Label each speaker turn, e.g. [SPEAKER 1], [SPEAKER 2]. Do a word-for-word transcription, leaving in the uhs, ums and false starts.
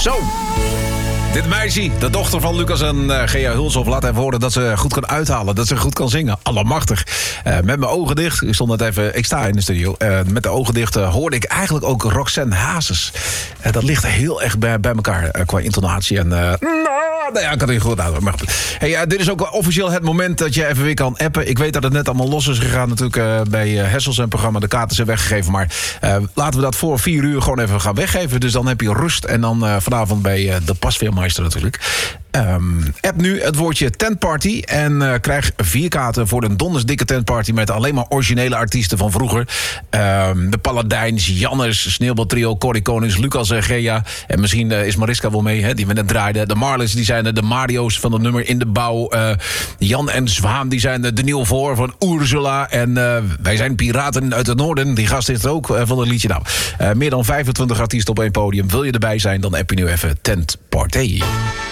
[SPEAKER 1] Zo. Dit meisje, de dochter van Lucas en uh, Gea Hulshoff, laat even horen dat ze goed kan uithalen. Dat ze goed kan zingen. Allemachtig. Uh, met mijn ogen dicht. Ik stond net even, ik sta in de studio. Uh, met de ogen dicht uh, hoorde ik eigenlijk ook Roxanne Hazes. Uh, dat ligt heel erg bij, bij elkaar uh, qua intonatie. En uh, nou ja, ik had het goed uit. Maar hey, uh, dit is ook officieel het moment dat je even weer kan appen. Ik weet dat het net allemaal los is gegaan natuurlijk uh, bij uh, Hessels en programma. De kaarten zijn weggegeven. Maar uh, laten we dat voor vier uur gewoon even gaan weggeven. Dus dan heb je rust. En dan uh, vanavond bij uh, de Pasveermeister natuurlijk. Um, app nu het woordje tentparty en uh, krijg vier kaarten voor een dondersdikke tentparty met alleen maar originele artiesten van vroeger. Um, de Paladijns, Jannes, Sneeuwbaltrio, Corrie Konings, Lucas en Gea. En misschien uh, is Mariska wel mee, hè, die we net draaiden. De Marlins, die zijn de Mario's van het nummer In de Bouw. Uh, Jan en Zwaan, die zijn de Nieuw Voor van Ursula. En uh, wij zijn Piraten uit het Noorden. Die gast is er ook uh, van het liedje. Nou, uh, meer dan vijfentwintig artiesten op één podium. Wil je erbij zijn, dan app je nu even tentparty.